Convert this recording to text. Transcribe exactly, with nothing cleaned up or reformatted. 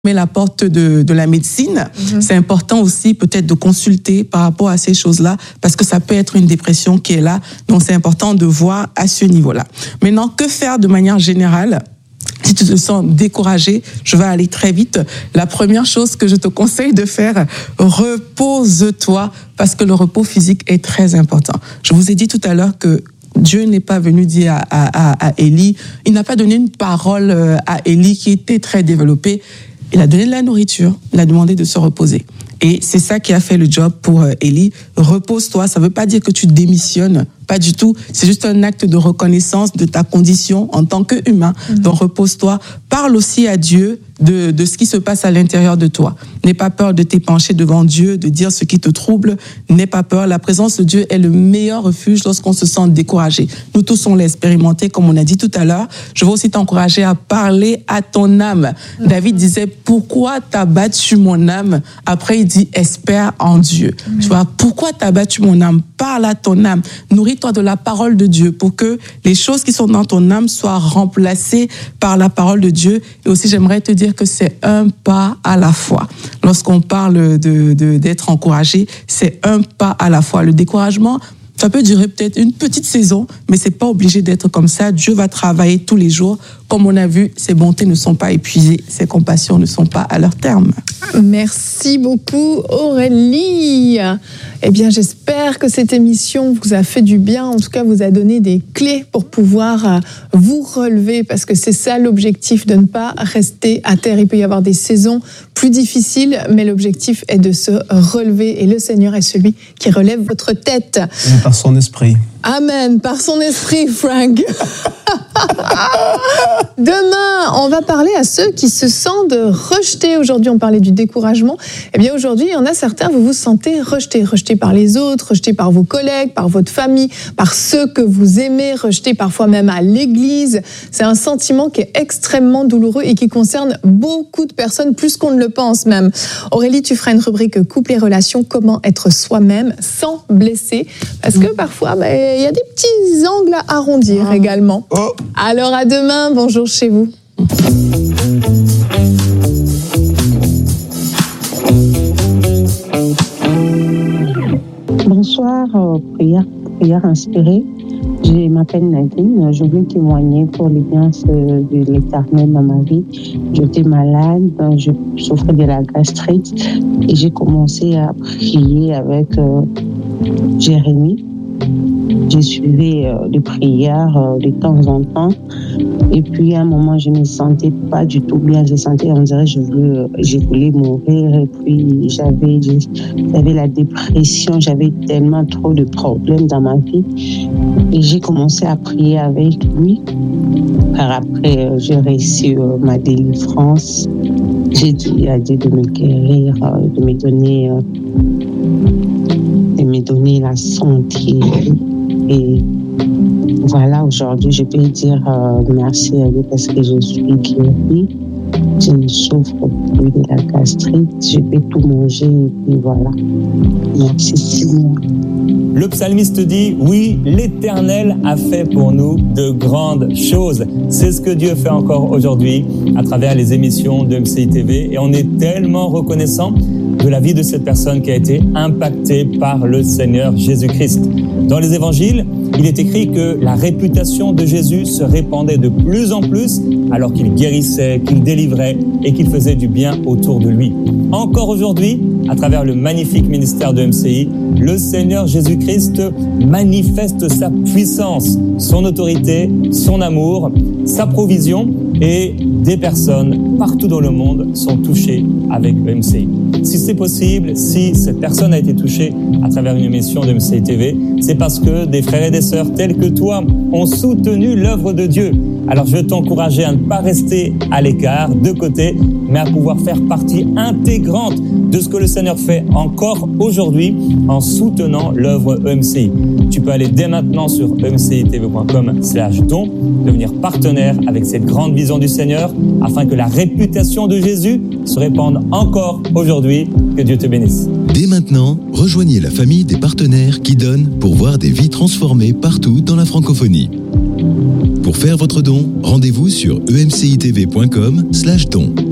mais la porte de, de la médecine, mmh. c'est important aussi peut-être de consulter par rapport à ces choses-là, parce que ça peut être une dépression qui est là, donc c'est important de voir à ce niveau-là. Maintenant, que faire de manière générale ? Si tu te sens découragé, je vais aller très vite. La première chose que je te conseille de faire, repose-toi, parce que le repos physique est très important. Je vous ai dit tout à l'heure que Dieu n'est pas venu dire à, à, à Élie, il n'a pas donné une parole à Élie qui était très développée. Il a donné de la nourriture, il a demandé de se reposer. Et c'est ça qui a fait le job pour Élie. Repose-toi, ça ne veut pas dire que tu démissionnes, pas du tout. C'est juste un acte de reconnaissance de ta condition en tant qu'humain. Mmh. Donc repose-toi. Parle aussi à Dieu de, de ce qui se passe à l'intérieur de toi. N'aie pas peur de t'épancher devant Dieu, de dire ce qui te trouble. N'aie pas peur. La présence de Dieu est le meilleur refuge lorsqu'on se sent découragé. Nous tous, on l'a expérimenté, comme on a dit tout à l'heure. Je veux aussi t'encourager à parler à ton âme. Mmh. David disait, pourquoi t'as battu mon âme? Après, il dit, espère en Dieu. Mmh. Tu vois, pourquoi t'as battu mon âme? Parle à ton âme. Nourris-toi de la parole de Dieu pour que les choses qui sont dans ton âme soient remplacées par la parole de Dieu. Et aussi, j'aimerais te dire que c'est un pas à la fois. Lorsqu'on parle de, de, d'être encouragé, c'est un pas à la fois. Le découragement, ça peut durer peut-être une petite saison, mais c'est pas obligé d'être comme ça. Dieu va travailler tous les jours. Comme on a vu, ses bontés ne sont pas épuisées, ses compassions ne sont pas à leur terme. Merci beaucoup, Aurélie. Eh bien, j'espère que cette émission vous a fait du bien. En tout cas, vous a donné des clés pour pouvoir vous relever, parce que c'est ça l'objectif, de ne pas rester à terre. Il peut y avoir des saisons plus difficiles, mais l'objectif est de se relever. Et le Seigneur est celui qui relève votre tête. Et par son esprit. Amen, par son esprit, Frank. Demain, on va parler à ceux qui se sentent rejetés. Aujourd'hui, on parlait du découragement. Eh bien, aujourd'hui, il y en a certains, vous vous sentez rejetés. Rejetés par les autres, rejetés par vos collègues, par votre famille, par ceux que vous aimez, rejetés parfois même à l'église. C'est un sentiment qui est extrêmement douloureux et qui concerne beaucoup de personnes, plus qu'on ne le pense même. Aurélie, tu feras une rubrique couple et relations, comment être soi-même sans blesser. Parce que parfois, bah, il y a des petits angles à arrondir oh. également. Oh. Alors à demain, bonjour chez vous. Bonsoir, euh, prière, prière inspirée. Je m'appelle Nadine, je voulais témoigner pour l'alliance de l'Éternel dans ma vie. J'étais malade, je souffrais de la gastrite et j'ai commencé à prier avec euh, Jérémie. J'ai suivi euh, les prières euh, de temps en temps. Et puis, à un moment, je ne me sentais pas du tout bien. Je sentais, on dirait, je voulais, euh, je voulais mourir. Et puis, j'avais, j'avais la dépression. J'avais tellement trop de problèmes dans ma vie. Et j'ai commencé à prier avec lui. Car après, euh, j'ai réussi euh, ma délivrance. J'ai dit à Dieu de me guérir, euh, de me donner... Euh, de me donner la santé. Et voilà, aujourd'hui, je peux dire euh, merci à lui parce que je suis guérie. Je ne souffre plus de la gastrite. Je peux tout manger et puis voilà. Merci, Seigneur. Le psalmiste dit, oui, l'Éternel a fait pour nous de grandes choses. C'est ce que Dieu fait encore aujourd'hui à travers les émissions de M C I T V. Et on est tellement reconnaissant de la vie de cette personne qui a été impactée par le Seigneur Jésus-Christ. Dans les évangiles, il est écrit que la réputation de Jésus se répandait de plus en plus alors qu'il guérissait, qu'il délivrait et qu'il faisait du bien autour de lui. Encore aujourd'hui, à travers le magnifique ministère de M C I, le Seigneur Jésus-Christ manifeste sa puissance, son autorité, son amour, sa provision, et des personnes partout dans le monde sont touchées avec M C I. Si c'est possible, si cette personne a été touchée à travers une émission de M C I T V, c'est parce que des frères et des sœurs tels que toi ont soutenu l'œuvre de Dieu. Alors je veux t'encourager à ne pas rester à l'écart, de côté, mais à pouvoir faire partie intégrante de ce que le Seigneur fait encore aujourd'hui en soutenant l'œuvre E M C I. Tu peux aller dès maintenant sur e m c i t v point com slash don, devenir partenaire avec cette grande vision du Seigneur afin que la réputation de Jésus se répande encore aujourd'hui. Que Dieu te bénisse. Dès maintenant, rejoignez la famille des partenaires qui donnent pour voir des vies transformées partout dans la francophonie. Pour faire votre don, rendez-vous sur e m c i t v point com slash don.